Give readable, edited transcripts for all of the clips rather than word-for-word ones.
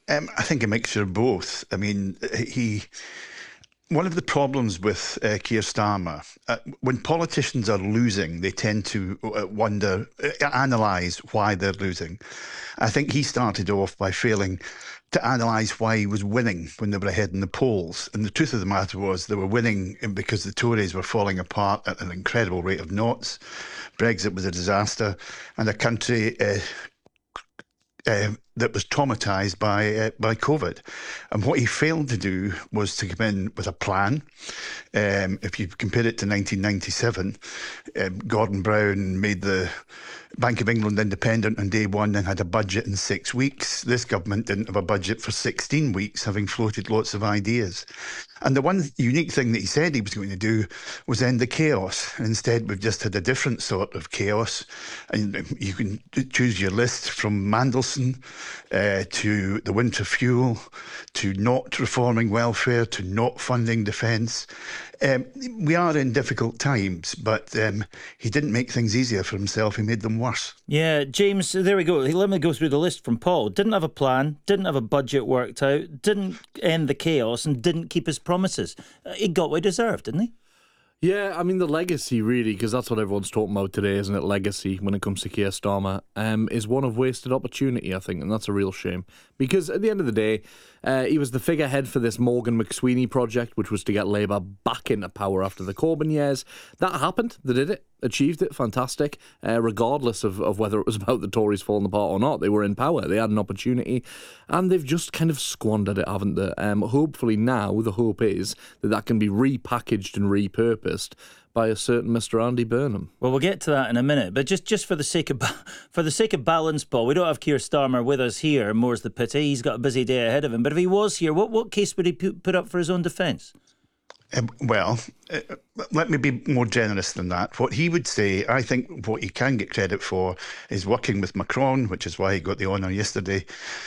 I think a mixture of both. I mean, one of the problems with Keir Starmer, when politicians are losing, they tend to analyse why they're losing. I think he started off by failing to analyse why he was winning when they were ahead in the polls. And the truth of the matter was they were winning because the Tories were falling apart at an incredible rate of knots. Brexit was a disaster, and a country that was traumatised by COVID. And what he failed to do was to come in with a plan. If you compare it to 1997, Gordon Brown made the Bank of England independent on day one and had a budget in 6 weeks. This government didn't have a budget for 16 weeks, having floated lots of ideas. And the one unique thing that he said he was going to do was end the chaos. And instead, we've just had a different sort of chaos. And you can choose your list from Mandelson to the winter fuel, to not reforming welfare, to not funding defence. We are in difficult times, but he didn't make things easier for himself. He made them worse. Yeah, James, there we go. Let me go through the list from Paul. Didn't have a plan, didn't have a budget worked out, didn't end the chaos, and didn't keep his promises. He got what he deserved, didn't he? Yeah, I mean, the legacy, really, because that's what everyone's talking about today, isn't it? Legacy, when it comes to Keir Starmer, is one of wasted opportunity, I think, and that's a real shame. Because at the end of the day, he was the figurehead for this Morgan McSweeney project, which was to get Labour back into power after the Corbyn years. That happened. They did it. Achieved it. Fantastic. Regardless of whether it was about the Tories falling apart or not, they were in power. They had an opportunity, and they've just kind of squandered it, haven't they? Hopefully now, the hope is that can be repackaged and repurposed by a certain Mr. Andy Burnham. Well, we'll get to that in a minute, but just for the sake of balance, Paul, we don't have Keir Starmer with us here. More's the pity. He's got a busy day ahead of him. But if he was here, what case would he put up for his own defence? Let me be more generous than that. What he would say, I think what he can get credit for is working with Macron, which is why he got the honour yesterday,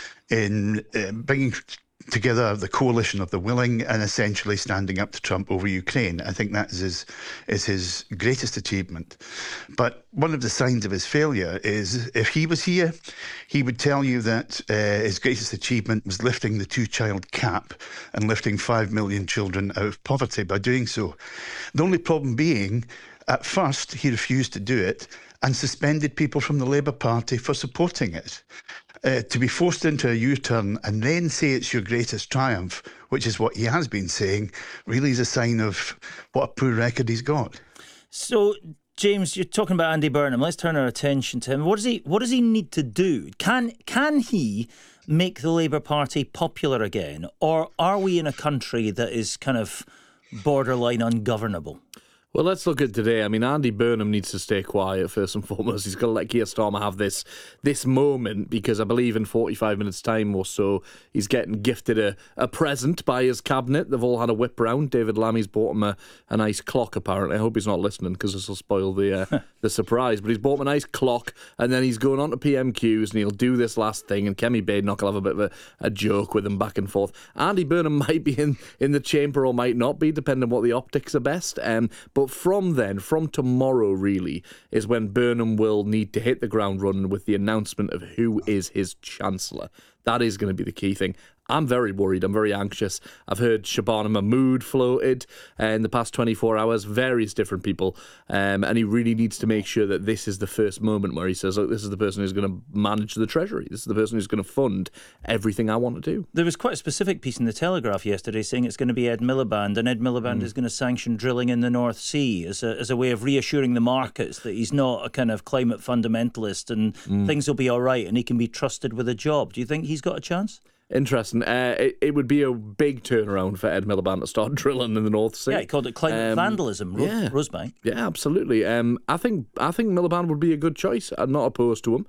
in bringing together the coalition of the willing and essentially standing up to Trump over Ukraine. I think that is his greatest achievement. But one of the signs of his failure is if he was here, he would tell you that his greatest achievement was lifting the two-child cap and lifting 5 million children out of poverty by doing so. The only problem being, at first, he refused to do it and suspended people from the Labour Party for supporting it. To be forced into a U-turn and then say it's your greatest triumph, which is what he has been saying, really is a sign of what a poor record he's got. So, James, you're talking about Andy Burnham. Let's turn our attention to him. What does he need to do? Can he make the Labour Party popular again? Or are we in a country that is kind of borderline ungovernable? Well, let's look at today. I mean, Andy Burnham needs to stay quiet, first and foremost. He's got to let Keir Starmer have this moment, because I believe in 45 minutes' time or so, he's getting gifted a present by his cabinet. They've all had a whip round. David Lammy's bought him a nice clock, apparently. I hope he's not listening, because this will spoil the surprise. But he's bought him a nice clock, and then he's going on to PMQs, and he'll do this last thing, and Kemi Badenoch will have a bit of a joke with him back and forth. Andy Burnham might be in the chamber or might not be, depending on what the optics are best. But from tomorrow, really, is when Burnham will need to hit the ground running with the announcement of who is his Chancellor. That is going to be the key thing. I'm very worried. I'm very anxious. I've heard Shabana Mahmood floated in the past 24 hours, various different people, and he really needs to make sure that this is the first moment where he says, look, this is the person who's going to manage the Treasury. This is the person who's going to fund everything I want to do. There was quite a specific piece in the Telegraph yesterday saying it's going to be Ed Miliband, and Ed Miliband is going to sanction drilling in the North Sea as a way of reassuring the markets that he's not a kind of climate fundamentalist and things will be all right and he can be trusted with a job. Do you think he's got a chance? Interesting. It would be a big turnaround for Ed Miliband to start drilling in the North Sea. Yeah, he called it climate vandalism, Rosebank. Yeah, absolutely. I think Miliband would be a good choice. I'm not opposed to him.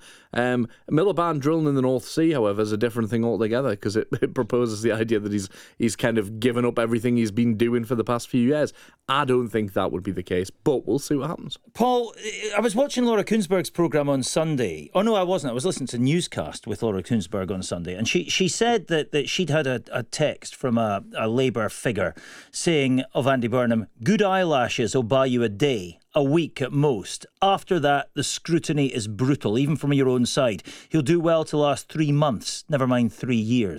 Miliband drilling in the North Sea, however, is a different thing altogether, because it proposes the idea that he's kind of given up everything he's been doing for the past few years. I don't think that would be the case, but we'll see what happens. Paul, I was watching Laura Kuenssberg's programme on Sunday. Oh, no, I wasn't. I was listening to Newscast with Laura Kuenssberg on Sunday, and she said that she'd had a text from a Labour figure saying of Andy Burnham, good eyelashes will buy you a day, a week at most. After that, the scrutiny is brutal, even from your own side. He'll do well to last 3 months, never mind 3 years.